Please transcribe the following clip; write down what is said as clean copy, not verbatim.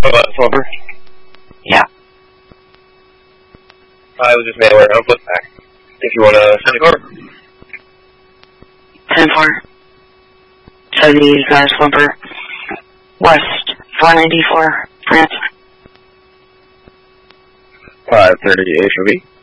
Slumber? Yeah. I was just made aware of Flipback. If you want to send a car. 10-4. So the Slumber West 494 France. 530 HOV.